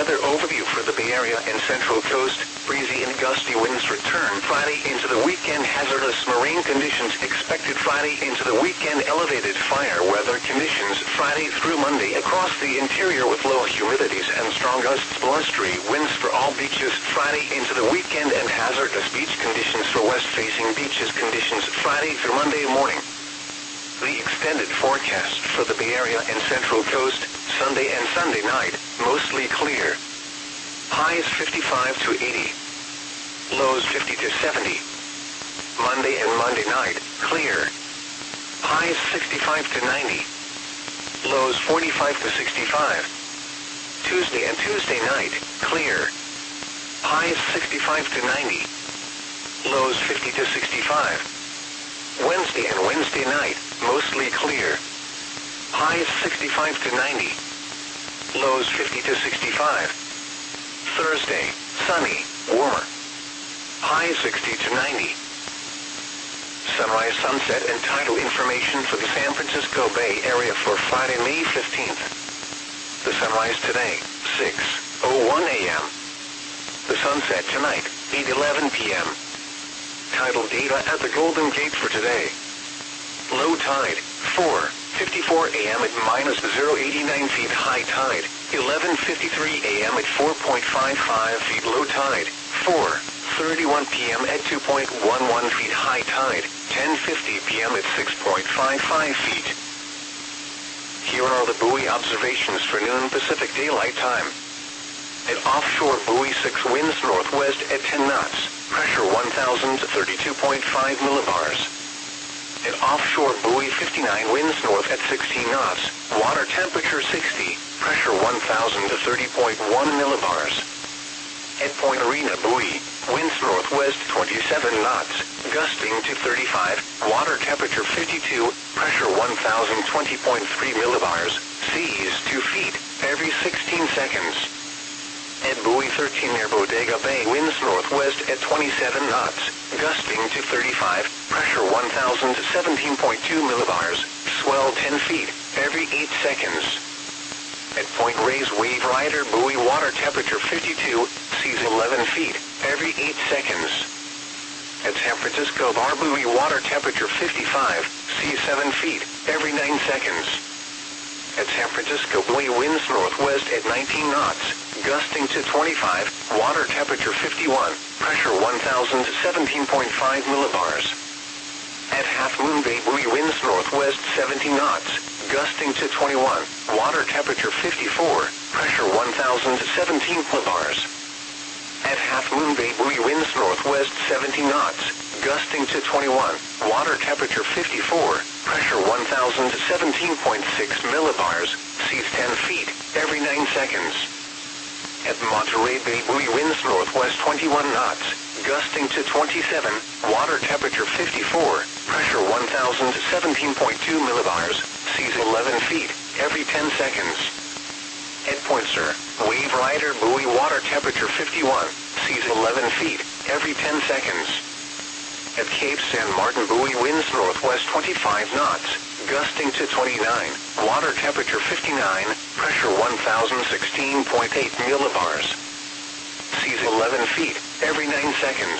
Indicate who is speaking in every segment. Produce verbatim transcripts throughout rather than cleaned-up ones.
Speaker 1: weather overview for the Bay Area and Central Coast. Breezy and gusty winds return Friday into the weekend. Hazardous marine conditions expected Friday into the weekend. Elevated fire weather conditions Friday through Monday across the interior with low humidities and strong gusts. Blustery winds for all beaches Friday into the weekend and hazardous beach conditions for west-facing beaches. Conditions Friday through Monday morning. The extended forecast for the Bay Area and Central Coast, Sunday and Sunday night, mostly clear. Highs fifty-five to eighty. Lows fifty to seventy. Monday and Monday night, clear. Highs sixty-five to ninety. Lows forty-five to sixty-five. Tuesday and Tuesday night, clear. Highs sixty-five to ninety. Lows fifty to sixty-five. Wednesday and Wednesday night, mostly clear. Highs sixty-five to ninety. Lows fifty to sixty-five. Thursday, sunny, warmer. Highs sixty to ninety. Sunrise, sunset, and tidal information for the San Francisco Bay Area for Friday, May fifteenth. The sunrise today, six oh one a m The sunset tonight, eight eleven p m Tidal data at the Golden Gate for today. Low tide, four fifty-four a m at minus zero point eight nine feet. High tide, eleven fifty-three a m at four point five five feet. Low tide, four thirty-one p m at two point one one feet. High tide, ten fifty p m at six point five five feet. Here are the buoy observations for noon Pacific Daylight Time. At offshore buoy six, winds northwest at ten knots, pressure one thousand thirty-two point five millibars. At offshore buoy fifty-nine, winds north at sixteen knots, water temperature sixty, pressure one thousand thirty point one millibars. At Point Arena buoy, winds northwest twenty-seven knots, gusting to thirty-five, water temperature fifty-two, pressure one thousand twenty point three millibars, seas two feet, every sixteen seconds. At buoy thirteen near Bodega Bay, winds northwest at twenty-seven knots, gusting to thirty-five, pressure one thousand seventeen point two millibars, swell ten feet, every eight seconds. At Point Reyes Wave Rider buoy, water temperature fifty-two, seas eleven feet, every eight seconds. At San Francisco Bar buoy, water temperature fifty-five, seas seven feet, every nine seconds. At San Francisco buoy, winds northwest at nineteen knots, gusting to twenty-five, water temperature fifty-one, pressure one thousand seventeen point five millibars. At Half Moon Bay buoy, winds northwest seventeen knots, gusting to twenty-one, water temperature fifty-four, pressure one thousand seventeen millibars. At Half Moon Bay buoy, winds northwest seventeen knots, gusting to twenty-one, water temperature fifty-four, pressure one thousand seventeen point six millibars, seas ten feet, every nine seconds. At Monterey Bay buoy, winds northwest twenty-one knots, gusting to twenty-seven, water temperature fifty-four, pressure one thousand seventeen point two millibars, seas eleven feet, every ten seconds. At Point Sur, Wave Rider buoy, water temperature fifty-one, seas eleven feet, every ten seconds. At Cape San Martin buoy, winds northwest twenty-five knots, gusting to twenty-nine, water temperature fifty-nine, pressure one thousand sixteen point eight millibars. Seas eleven feet, every nine seconds.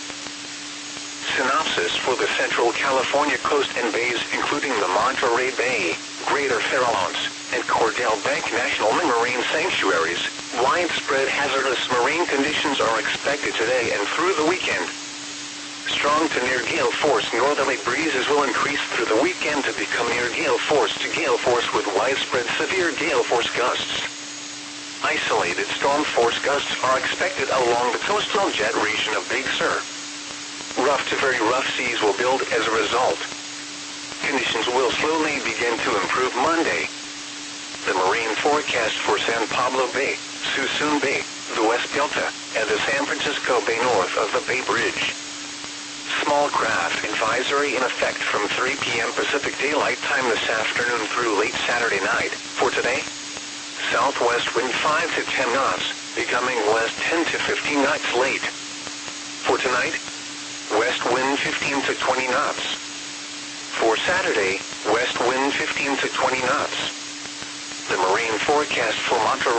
Speaker 1: Synopsis for the Central California coast and bays, including the Monterey Bay, Greater Farallones, and Cordell Bank National Marine Sanctuaries. Widespread hazardous marine conditions are expected today and through the weekend. Strong to near gale force northerly breezes will increase through the weekend to become near gale force to gale force with widespread severe gale force gusts. Isolated storm force gusts are expected along the coastal jet region of Big Sur. Rough to very rough seas will build as a result. Conditions will slowly begin to improve Monday. The marine forecast for San Pablo Bay, Suisun Bay, the West Delta, and the San Francisco Bay north of the Bay Bridge. Small craft advisory in effect from three p m Pacific Daylight Time this afternoon through late Saturday night. For today, southwest wind five to ten knots, becoming west ten to fifteen knots late. For tonight, west wind fifteen to twenty knots. For Saturday, west wind fifteen to twenty knots. The marine forecast for Monterey